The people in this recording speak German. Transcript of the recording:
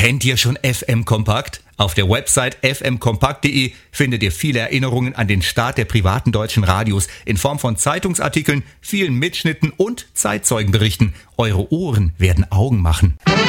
Kennt ihr schon FM Kompakt? Auf der Website fmkompakt.de findet ihr viele Erinnerungen an den Start der privaten deutschen Radios in Form von Zeitungsartikeln, vielen Mitschnitten und Zeitzeugenberichten. Eure Ohren werden Augen machen.